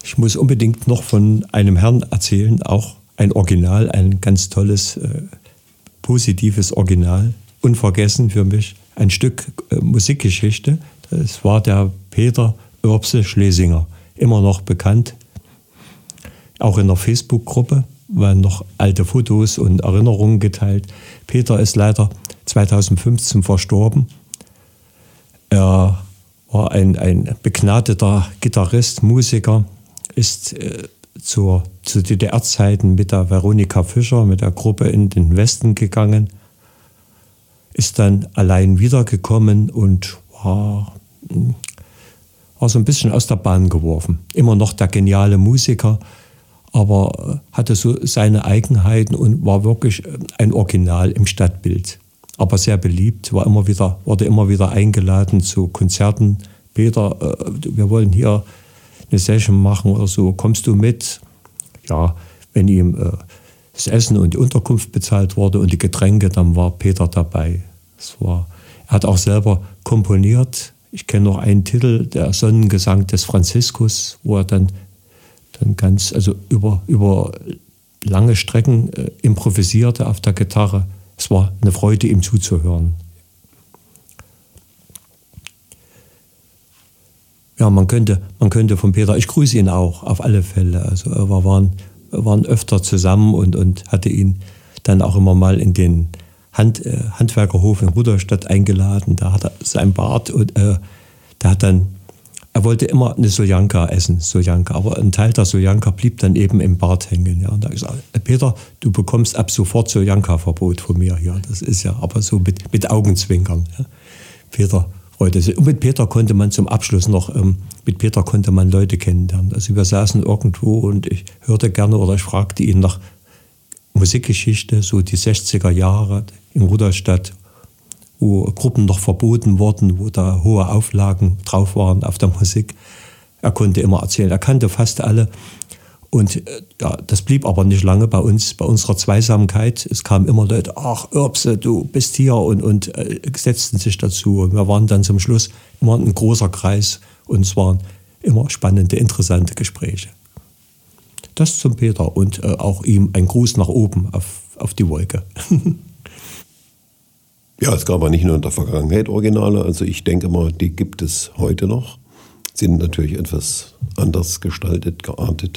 Ich muss unbedingt noch von einem Herrn erzählen, auch ein Original, ein ganz tolles, positives Original, unvergessen für mich, ein Stück Musikgeschichte. Das war der Peter Oerbse Schlesinger, immer noch bekannt, auch in der Facebook-Gruppe, werden noch alte Fotos und Erinnerungen geteilt. Peter ist leider 2015 verstorben. Er war ein begnadeter Gitarrist, Musiker, ist zu DDR-Zeiten mit der Veronika Fischer, mit der Gruppe in den Westen gegangen, ist dann allein wiedergekommen und war so ein bisschen aus der Bahn geworfen. Immer noch der geniale Musiker, aber hatte so seine Eigenheiten und war wirklich ein Original im Stadtbild. Aber sehr beliebt, wurde immer wieder eingeladen zu Konzerten. Peter, wir wollen hier eine Session machen oder so, kommst du mit? Ja, wenn ihm das Essen und die Unterkunft bezahlt wurde und die Getränke, dann war Peter dabei. Er hat auch selber komponiert. Ich kenne noch einen Titel, der Sonnengesang des Franziskus, wo er dann ganz, also über lange Strecken improvisierte auf der Gitarre. Es war eine Freude, ihm zuzuhören. Ja, man könnte von Peter, ich grüße ihn auch, auf alle Fälle. Also wir waren öfter zusammen und hatte ihn dann auch immer mal in den Handwerkerhof in Rudolstadt eingeladen. Da hat er sein Bart und er wollte immer eine Soljanka essen, aber ein Teil der Soljanka blieb dann eben im Bart hängen. Ja. Und da habe ich gesagt, Peter, du bekommst ab sofort Soljanka-Verbot von mir hier. Das ist ja aber so mit Augenzwinkern. Ja. Peter freute sich. Und mit Peter konnte man zum Abschluss noch, Leute kennenlernen. Also wir saßen irgendwo und ich hörte gerne oder ich fragte ihn nach Musikgeschichte, so die 60er Jahre in Rudolstadt, wo Gruppen noch verboten wurden, wo da hohe Auflagen drauf waren auf der Musik. Er konnte immer erzählen, er kannte fast alle. Und ja, das blieb aber nicht lange bei uns, bei unserer Zweisamkeit. Es kamen immer Leute, ach Oerbse, du bist hier und setzten sich dazu. Und wir waren dann zum Schluss immer ein großer Kreis und es waren immer spannende, interessante Gespräche. Das zum Peter und auch ihm ein Gruß nach oben auf die Wolke. Ja, es gab aber nicht nur in der Vergangenheit Originale, also ich denke mal, die gibt es heute noch, sind natürlich etwas anders gestaltet, geartet.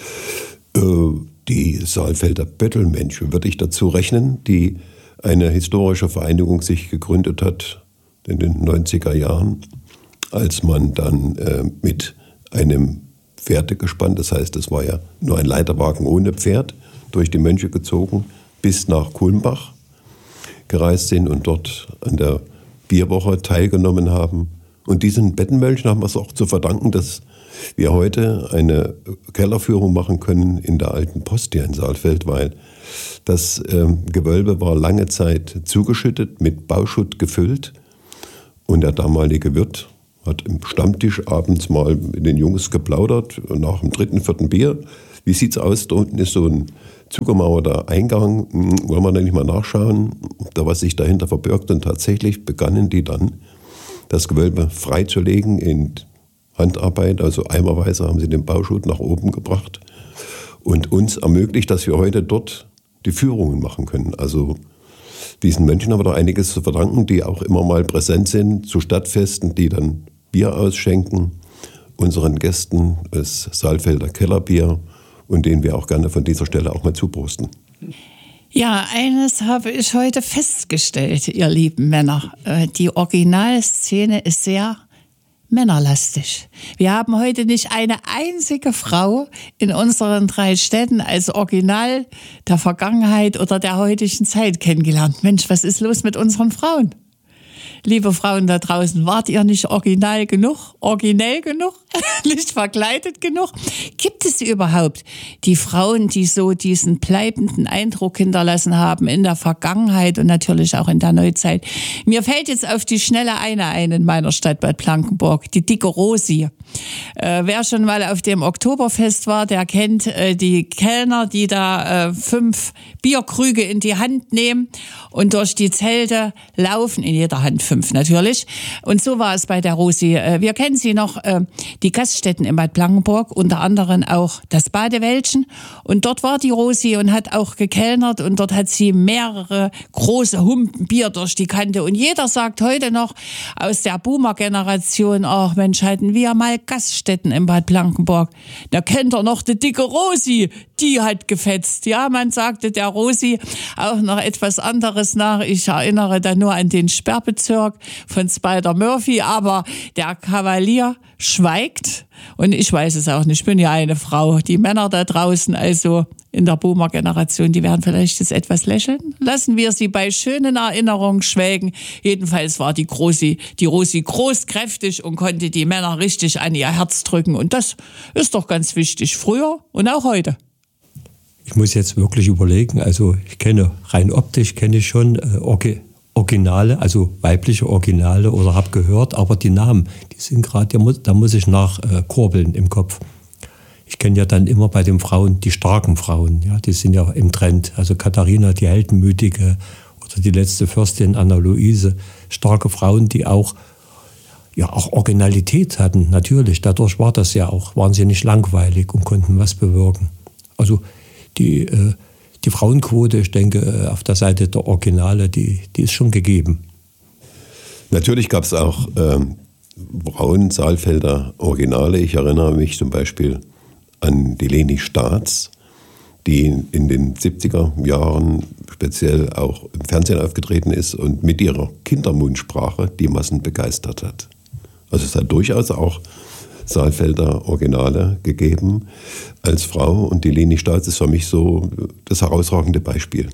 Die Saalfelder Bettelmönche würde ich dazu rechnen, die eine historische Vereinigung sich gegründet hat in den 90er Jahren, als man dann mit einem Pferdegespann, das heißt, es war ja nur ein Leiterwagen ohne Pferd, durch die Mönche gezogen, bis nach Kulmbach gereist sind und dort an der Bierwoche teilgenommen haben. Und diesen Bettelmönchen haben wir es auch zu verdanken, dass wir heute eine Kellerführung machen können in der alten Post hier in Saalfeld, weil das Gewölbe war lange Zeit zugeschüttet, mit Bauschutt gefüllt und der damalige Wirt hat im Stammtisch abends mal mit den Jungs geplaudert, nach dem 3., 4. Bier. Wie sieht's aus? Da unten ist so ein zugemauerter Eingang. Wollen wir da nicht mal nachschauen, da was sich dahinter verbirgt? Und tatsächlich begannen die dann, das Gewölbe freizulegen in Handarbeit. Also eimerweise haben sie den Bauschutt nach oben gebracht und uns ermöglicht, dass wir heute dort die Führungen machen können. Also diesen Menschen haben wir da einiges zu verdanken, die auch immer mal präsent sind zu Stadtfesten, die dann Bier ausschenken, unseren Gästen das Saalfelder Kellerbier und denen wir auch gerne von dieser Stelle auch mal zuprosten. Ja, eines habe ich heute festgestellt, ihr lieben Männer. Die Originalszene ist sehr männerlastig. Wir haben heute nicht eine einzige Frau in unseren 3 Städten als Original der Vergangenheit oder der heutigen Zeit kennengelernt. Mensch, was ist los mit unseren Frauen? Liebe Frauen da draußen, wart ihr nicht originell genug, nicht verkleidet genug? Gibt es überhaupt die Frauen, die so diesen bleibenden Eindruck hinterlassen haben in der Vergangenheit und natürlich auch in der Neuzeit? Mir fällt jetzt auf die Schnelle eine ein in meiner Stadt Bad Blankenburg, die dicke Rosi. Wer schon mal auf dem Oktoberfest war, der kennt die Kellner, die da 5 Bierkrüge in die Hand nehmen und durch die Zelte laufen, in jeder Hand 5 natürlich. Und so war es bei der Rosi. Wir kennen sie noch, die Gaststätten in Bad Blankenburg, unter anderem auch das Badewäldchen. Und dort war die Rosi und hat auch gekellnert und dort hat sie mehrere große Humpen Bier durch die Kante. Und jeder sagt heute noch aus der Boomer-Generation, ach Mensch, hatten wir mal Gaststätten in Bad Blankenburg. Da kennt ihr noch die dicke Rosi, die hat gefetzt. Ja, man sagte der Rosi auch noch etwas anderes nach. Ich erinnere da nur an den Sperrbezirk von Spider-Murphy, aber der Kavalier schweigt und ich weiß es auch nicht. Ich bin ja eine Frau. Die Männer da draußen, also in der Boomer-Generation, die werden vielleicht jetzt etwas lächeln. Lassen wir sie bei schönen Erinnerungen schwelgen. Jedenfalls war die Rosi groß, kräftig und konnte die Männer richtig an ihr Herz drücken. Und das ist doch ganz wichtig, früher und auch heute. Ich muss jetzt wirklich überlegen, also ich kenne rein optisch schon Originale, also weibliche Originale oder habe gehört, aber die Namen, die sind gerade, da muss ich nachkurbeln im Kopf. Ich kenne ja dann immer bei den Frauen die starken Frauen, ja, die sind ja im Trend. Also Katharina, die Heldenmütige oder die letzte Fürstin Anna-Luise, starke Frauen, die auch Originalität hatten, natürlich. Dadurch war das ja auch, waren sie nicht langweilig und konnten was bewirken. Also die Frauenquote, ich denke, auf der Seite der Originale, die ist schon gegeben. Natürlich gab es auch Frauen-Saalfelder Originale. Ich erinnere mich zum Beispiel an die Leni Staats, die in den 70er Jahren speziell auch im Fernsehen aufgetreten ist und mit ihrer Kindermundsprache die Massen begeistert hat. Also es hat durchaus auch Saalfelder Originale gegeben als Frau und die Leni Staats ist für mich so das herausragende Beispiel.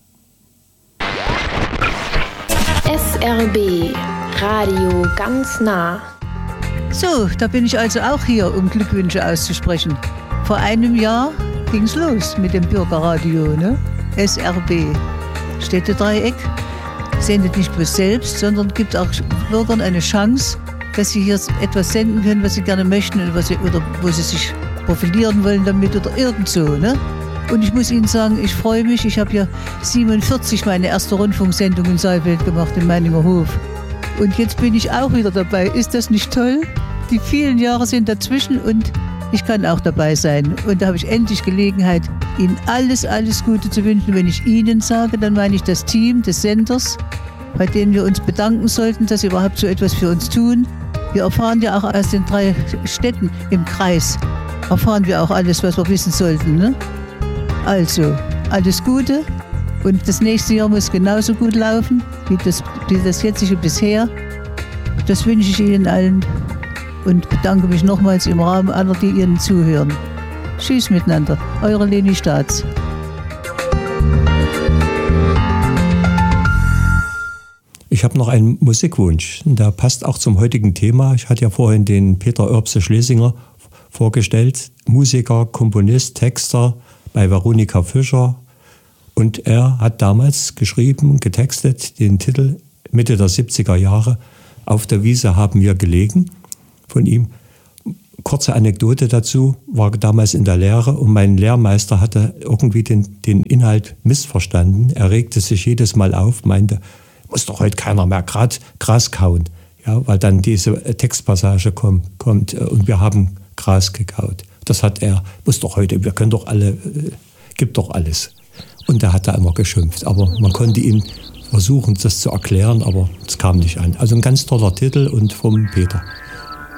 SRB Radio ganz nah. So, da bin ich also auch hier, um Glückwünsche auszusprechen. Vor einem Jahr ging's los mit dem Bürgerradio, ne? SRB, Städtedreieck, sendet nicht bloß selbst, sondern gibt auch Bürgern eine Chance, dass sie hier etwas senden können, was sie gerne möchten oder wo sie sich profilieren wollen damit oder irgend so, ne? Und ich muss Ihnen sagen, ich freue mich, ich habe ja 47 meine erste Rundfunksendung in Saalfeld gemacht, in Meininger Hof. Und jetzt bin ich auch wieder dabei. Ist das nicht toll? Die vielen Jahre sind dazwischen und ich kann auch dabei sein. Und da habe ich endlich Gelegenheit, Ihnen alles Gute zu wünschen. Wenn ich Ihnen sage, dann meine ich das Team des Senders, bei denen wir uns bedanken sollten, dass sie überhaupt so etwas für uns tun. Wir erfahren ja auch aus den 3 Städten im Kreis, erfahren wir auch alles, was wir wissen sollten, ne? Also, alles Gute. Und das nächste Jahr muss genauso gut laufen, wie das jetzige bisher. Das wünsche ich Ihnen allen und bedanke mich nochmals im Rahmen aller, die Ihnen zuhören. Tschüss miteinander, eure Leni Staats. Ich habe noch einen Musikwunsch, der passt auch zum heutigen Thema. Ich hatte ja vorhin den Peter Oerbse-Schlesinger vorgestellt, Musiker, Komponist, Texter bei Veronika Fischer. Und er hat damals geschrieben, getextet, den Titel Mitte der 70er Jahre, Auf der Wiese haben wir gelegen, von ihm. Kurze Anekdote dazu, war damals in der Lehre und mein Lehrmeister hatte irgendwie den Inhalt missverstanden. Er regte sich jedes Mal auf, meinte, muss doch heute keiner mehr Gras kauen, ja, weil dann diese Textpassage kommt und wir haben Gras gekaut. Das hat er, muss doch heute, wir können doch alle, gibt doch alles. Und er hat da immer geschimpft. Aber man konnte ihm versuchen, das zu erklären, aber es kam nicht an. Also ein ganz toller Titel und vom Peter.